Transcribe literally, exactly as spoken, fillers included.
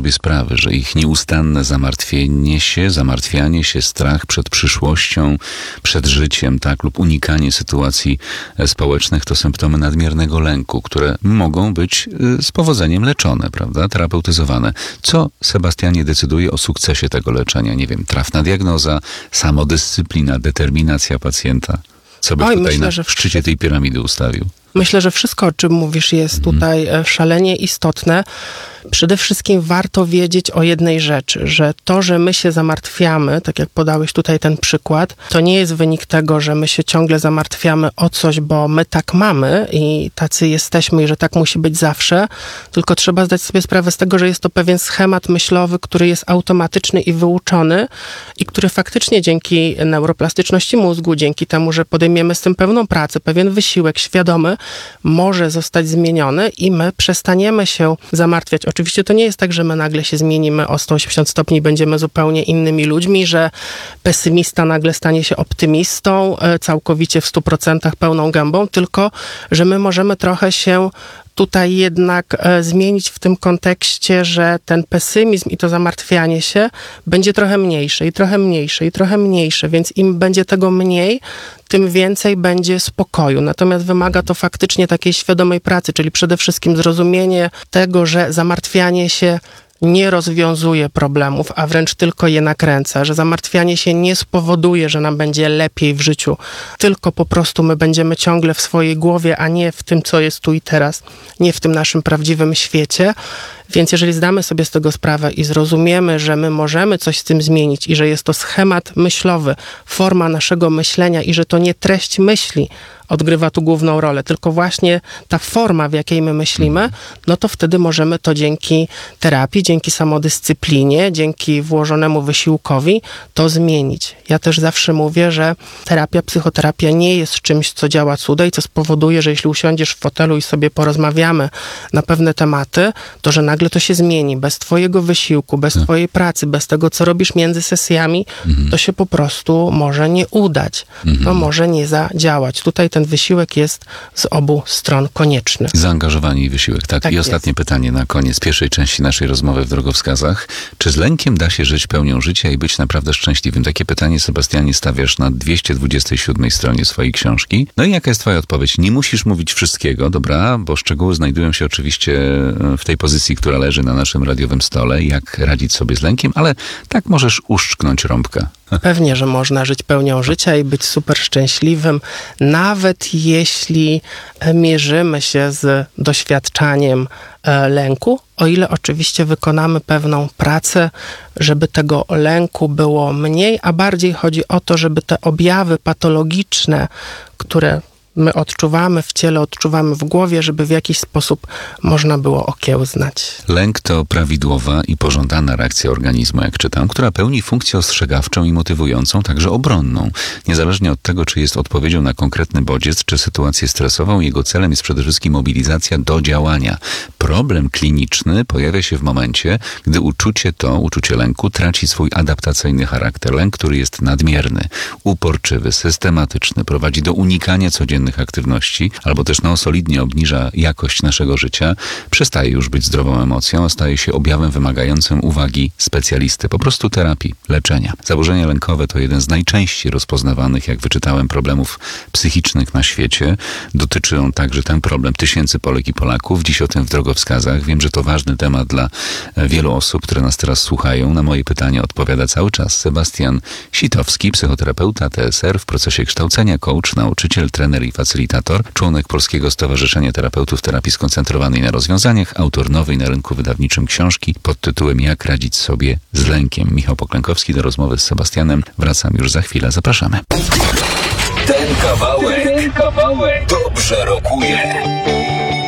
sobie sprawy, że ich nieustanne zamartwienie się, zamartwianie się, strach przed przyszłością, przed życiem, tak, lub unikanie sytuacji społecznych to symptomy nadmiernego lęku, które mogą być z powodzeniem leczone, prawda, terapeutyzowane. Co, Sebastianie, decyduje o sukcesie tego leczenia? Nie wiem, trafna diagnoza, samodyscyplina, determinacja pacjenta. Co by Oj, tutaj myślę, na że szczycie tej piramidy ustawił? Myślę, że wszystko, o czym mówisz, jest tutaj szalenie istotne. Przede wszystkim warto wiedzieć o jednej rzeczy, że to, że my się zamartwiamy, tak jak podałeś tutaj ten przykład, to nie jest wynik tego, że my się ciągle zamartwiamy o coś, bo my tak mamy i tacy jesteśmy i że tak musi być zawsze, tylko trzeba zdać sobie sprawę z tego, że jest to pewien schemat myślowy, który jest automatyczny i wyuczony i który faktycznie dzięki neuroplastyczności mózgu, dzięki temu, że podejmiemy z tym pewną pracę, pewien wysiłek świadomy, może zostać zmieniony i my przestaniemy się zamartwiać. Oczywiście to nie jest tak, że my nagle się zmienimy o sto osiemdziesiąt stopni i będziemy zupełnie innymi ludźmi, że pesymista nagle stanie się optymistą, całkowicie w stu procentach pełną gębą, tylko że my możemy trochę się tutaj jednak e, zmienić w tym kontekście, że ten pesymizm i to zamartwianie się będzie trochę mniejsze i trochę mniejsze i trochę mniejsze, więc im będzie tego mniej, tym więcej będzie spokoju. Natomiast wymaga to faktycznie takiej świadomej pracy, czyli przede wszystkim zrozumienie tego, że zamartwianie się nie rozwiązuje problemów, a wręcz tylko je nakręca, że zamartwianie się nie spowoduje, że nam będzie lepiej w życiu, tylko po prostu my będziemy ciągle w swojej głowie, a nie w tym, co jest tu i teraz, nie w tym naszym prawdziwym świecie. Więc jeżeli zdamy sobie z tego sprawę i zrozumiemy, że my możemy coś z tym zmienić i że jest to schemat myślowy, forma naszego myślenia i że to nie treść myśli odgrywa tu główną rolę, tylko właśnie ta forma, w jakiej my myślimy, no to wtedy możemy to dzięki terapii, dzięki samodyscyplinie, dzięki włożonemu wysiłkowi to zmienić. Ja też zawsze mówię, że terapia, psychoterapia nie jest czymś, co działa cuda i co spowoduje, że jeśli usiądziesz w fotelu i sobie porozmawiamy na pewne tematy, to że nagle to się zmieni. Bez twojego wysiłku, bez twojej pracy, bez tego, co robisz między sesjami, mhm. to się po prostu może nie udać. Mhm. To może nie zadziałać. Tutaj ten wysiłek jest z obu stron konieczny. Zaangażowanie i wysiłek, tak. tak I ostatnie jest. pytanie na koniec pierwszej części naszej rozmowy w drogowskazach. Czy z lękiem da się żyć pełnią życia i być naprawdę szczęśliwym? Takie pytanie, Sebastianie, stawiasz na dwieście dwudziestej siódmej stronie swojej książki. No i jaka jest twoja odpowiedź? Nie musisz mówić wszystkiego, dobra, bo szczegóły znajdują się oczywiście w tej pozycji, która leży na naszym radiowym stole, jak radzić sobie z lękiem, ale tak możesz uszczknąć rąbkę. Pewnie, że można żyć pełnią życia i być super szczęśliwym, nawet jeśli mierzymy się z doświadczaniem lęku, o ile oczywiście wykonamy pewną pracę, żeby tego lęku było mniej, a bardziej chodzi o to, żeby te objawy patologiczne, które my odczuwamy w ciele, odczuwamy w głowie, żeby w jakiś sposób można było okiełznać. Lęk to prawidłowa i pożądana reakcja organizmu, jak czytam, która pełni funkcję ostrzegawczą i motywującą, także obronną. Niezależnie od tego, czy jest odpowiedzią na konkretny bodziec, czy sytuację stresową, jego celem jest przede wszystkim mobilizacja do działania. Problem kliniczny pojawia się w momencie, gdy uczucie to, uczucie lęku, traci swój adaptacyjny charakter. Lęk, który jest nadmierny, uporczywy, systematyczny, prowadzi do unikania codziennych aktywności, albo też no, solidnie obniża jakość naszego życia, przestaje już być zdrową emocją, a staje się objawem wymagającym uwagi specjalisty, po prostu terapii, leczenia. Zaburzenia lękowe to jeden z najczęściej rozpoznawanych, jak wyczytałem, problemów psychicznych na świecie. Dotyczą także ten problem tysięcy Polek i Polaków. Dziś o tym w drogowskazach. Wiem, że to ważny temat dla wielu osób, które nas teraz słuchają. Na moje pytanie odpowiada cały czas Sebastian Sitowski, psychoterapeuta T S R w procesie kształcenia, coach, nauczyciel, trener i facylitator, członek Polskiego Stowarzyszenia Terapeutów Terapii Skoncentrowanej na Rozwiązaniach, autor nowej na rynku wydawniczym książki pod tytułem Jak radzić sobie z lękiem. Michał Poklękowski, do rozmowy z Sebastianem. Wracam już za chwilę. Zapraszamy. Ten kawałek, ten kawałek dobrze rokuje.